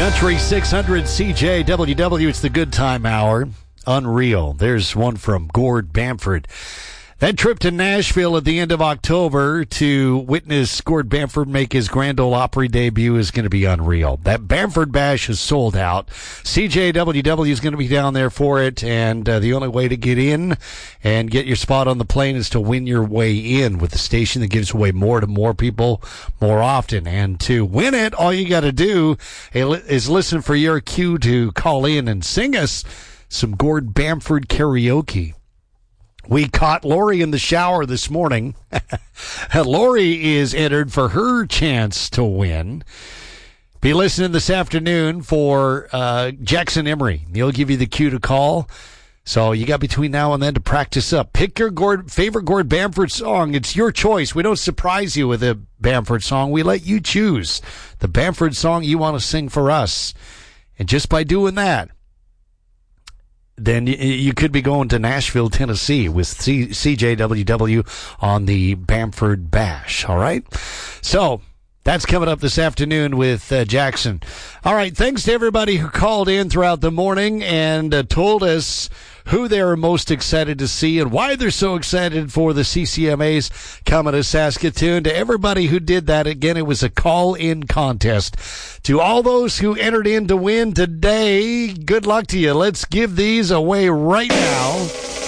Country 600 CJWW, it's the good time hour. Unreal. There's one from Gord Bamford. That trip to Nashville at the end of October to witness Gord Bamford make his Grand Ole Opry debut is going to be unreal. That Bamford Bash is sold out. CJWW is going to be down there for it, and the only way to get in and get your spot on the plane is to win your way in with the station that gives away more to more people more often. And to win it, all you got to do is listen for your cue to call in and sing us some Gord Bamford karaoke. We caught Lori in the shower this morning. Lori is entered for her chance to win. Be listening this afternoon for Jackson Emery. He'll give you the cue to call. So you got between now and then to practice up. Pick your favorite Gord Bamford song. It's your choice. We don't surprise you with a Bamford song. We let you choose the Bamford song you want to sing for us. And just by doing that, then you could be going to Nashville, Tennessee with CJWW on the Bamford Bash. All right? So that's coming up this afternoon with Jackson. All right, thanks to everybody who called in throughout the morning and told us who they're most excited to see and why they're so excited for the CCMAs coming to Saskatoon. To everybody who did that, again, it was a call-in contest. To all those who entered in to win today, good luck to you. Let's give these away right now.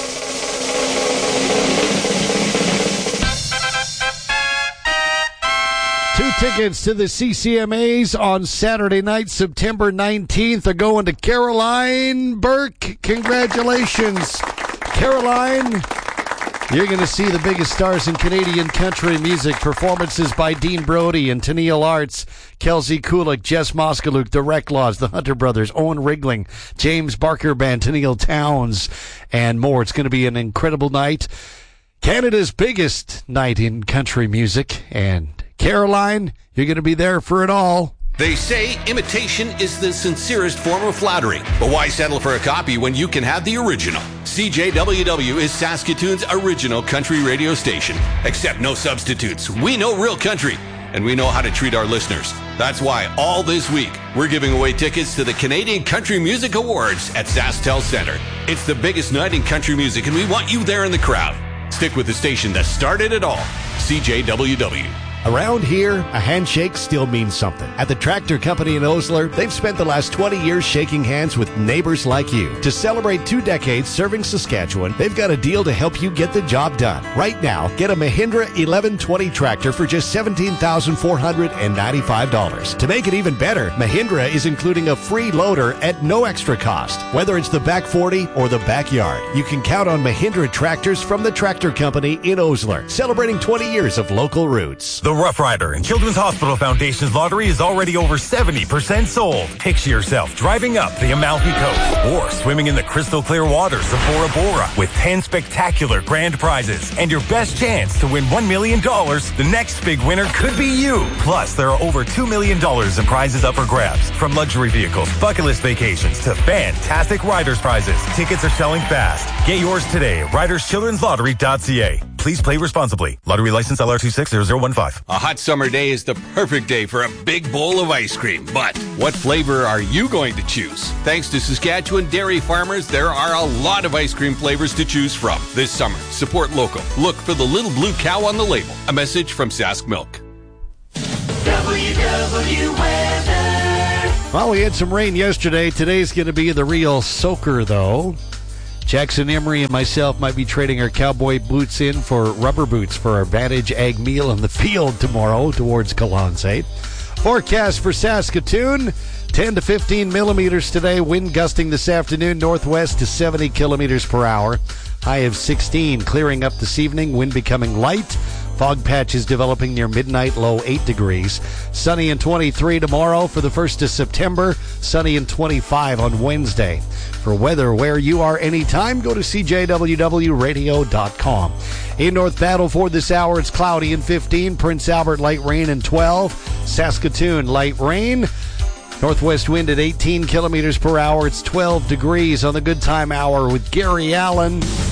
Two tickets to the CCMAs on Saturday night, September 19th, are going to Caroline Burke. Congratulations, Caroline. You're going to see the biggest stars in Canadian country music. Performances by Dean Brody and Tennille Arts, Kelsey Kulik, Jess Moskaluk, The Recklaws, the Hunter Brothers, Owen Rigling, James Barker Band, Tennille Towns, and more. It's going to be an incredible night. Canada's biggest night in country music. And Caroline, you're going to be there for it all. They say imitation is the sincerest form of flattery, but why settle for a copy when you can have the original? CJWW is Saskatoon's original country radio station. Accept no substitutes. We know real country, and we know how to treat our listeners. That's why all this week, we're giving away tickets to the Canadian Country Music Awards at SaskTel Centre. It's the biggest night in country music, and we want you there in the crowd. Stick with the station that started it all, CJWW. Around here, a handshake still means something. At the Tractor Company in Osler, they've spent the last 20 years shaking hands with neighbors like you. To celebrate 2 decades serving Saskatchewan, they've got a deal to help you get the job done. Right now, get a Mahindra 1120 tractor for just $17,495. To make it even better, Mahindra is including a free loader at no extra cost. Whether it's the back 40 or the backyard, you can count on Mahindra tractors from the Tractor Company in Osler, celebrating 20 years of local roots. The Rough Rider and Children's Hospital Foundation's lottery is already over 70% sold. Picture yourself driving up the Amalfi Coast or swimming in the crystal clear waters of Bora Bora with 10 spectacular grand prizes and your best chance to win $1 million. The next big winner could be you. Plus, there are over $2 million in prizes up for grabs, from luxury vehicles, bucket list vacations to fantastic riders prizes. Tickets are selling fast. Get yours today at riderschildren'slottery.ca. Please play responsibly. Lottery license LR260015. A hot summer day is the perfect day for a big bowl of ice cream. But what flavor are you going to choose? Thanks to Saskatchewan dairy farmers, there are a lot of ice cream flavors to choose from. This summer, support local. Look for the little blue cow on the label. A message from Sask Milk. WW weather. Well, we had some rain yesterday. Today's going to be the real soaker, though. Jackson Emery and myself might be trading our cowboy boots in for rubber boots for our Vantage Ag meal in the field tomorrow towards Kalanse. Forecast for Saskatoon, 10 to 15 millimeters today. Wind gusting this afternoon, northwest to 70 kilometers per hour. High of 16, clearing up this evening. Wind becoming light. Fog patches developing near midnight, low 8 degrees. Sunny and 23 tomorrow for the 1st of September. Sunny and 25 on Wednesday. For weather where you are anytime, go to CJWWradio.com. In North Battleford this hour, it's cloudy and 15. Prince Albert, light rain and 12. Saskatoon, light rain. Northwest wind at 18 kilometers per hour. It's 12 degrees on the Good Time Hour with Gary Allen.